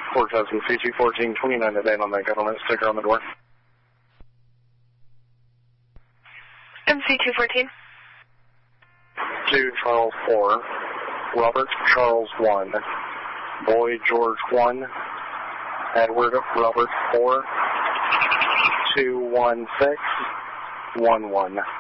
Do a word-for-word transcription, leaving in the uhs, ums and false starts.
four thousand C two fourteen twenty-nine today on the government sticker on the door. M C two fourteen. two Charles four, Robert Charles one, Boy George one, Edward Robert four, two one six one one.